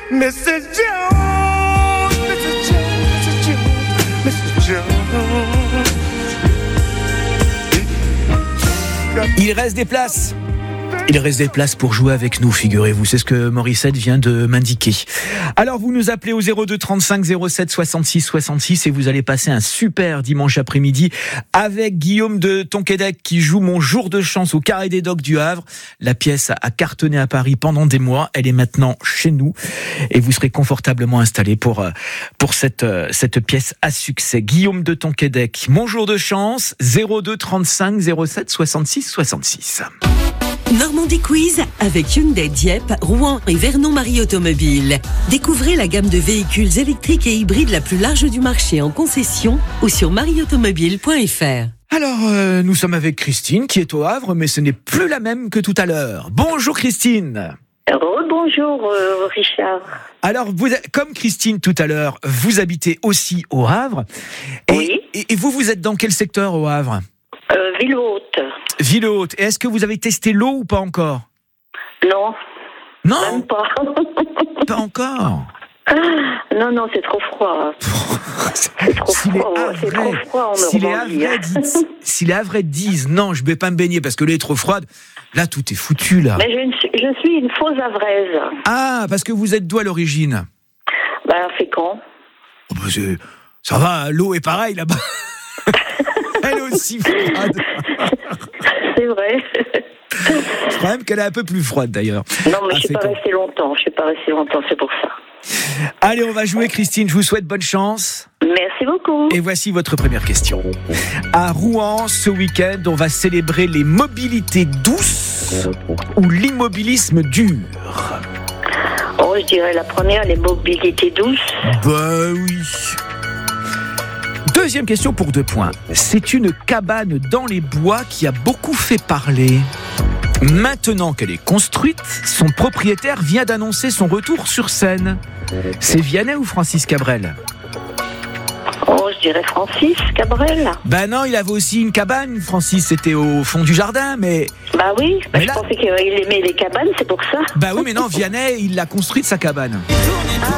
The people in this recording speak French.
Mrs. Jones, Mrs. Jones, Mrs. Jones. Il reste des places. Il reste des places pour jouer avec nous, figurez-vous. C'est ce que Morissette vient de m'indiquer. Alors, vous nous appelez au 02 35 07 66 66 et vous allez passer un super dimanche après-midi avec Guillaume de Tonquédec qui joue Mon jour de chance au Carré des Docks du Havre. La pièce a cartonné à Paris pendant des mois. Elle est maintenant chez nous et vous serez confortablement installé pour cette pièce à succès. Guillaume de Tonquédec, Mon jour de chance, 02 35 07 66 66. Normandie Quiz avec Hyundai, Dieppe, Rouen et Vernon-Marie Automobile. Découvrez la gamme de véhicules électriques et hybrides la plus large du marché en concession ou sur marieautomobile.fr. Alors, nous sommes avec Christine qui est au Havre, mais ce n'est plus la même que tout à l'heure. Bonjour Christine. Bonjour Richard. Alors, comme Christine tout à l'heure, vous habitez aussi au Havre. Oui. Et vous êtes dans quel secteur au Havre ? Ville Haute. Ville Haute. Et est-ce que vous avez testé l'eau ou pas encore ? Non. Non. Même pas. Pas encore. Non, c'est trop froid. C'est trop froid en Normandie. Si les Havrais disent non, je vais pas me baigner parce que l'eau est trop froide, là tout est foutu là. Mais je suis une fausse Havraise. Ah, parce que vous êtes d'où à l'origine ? Fécamp. Oh, bah ça va, l'eau est pareille là-bas. Elle est aussi froide. C'est vrai. Je crois même qu'elle est un peu plus froide d'ailleurs. Non, mais je suis pas restée longtemps, c'est pour ça. Allez, on va jouer Christine, je vous souhaite bonne chance. Merci beaucoup. Et voici votre première question. À Rouen, ce week-end, on va célébrer les mobilités douces ou l'immobilisme dur. Oh, je dirais la première, les mobilités douces. Bah oui. Deuxième question pour 2 points. C'est une cabane dans les bois qui a beaucoup fait parler. Maintenant qu'elle est construite, son propriétaire vient d'annoncer son retour sur scène. C'est Vianney ou Francis Cabrel ? Oh, je dirais Francis Cabrel. Ben non, il avait aussi une cabane. Francis, c'était au fond du jardin, mais... Bah oui, mais je là... pensais qu'il aimait les cabanes, c'est pour ça. Bah oui, mais non, Vianney, il l'a construite sa cabane.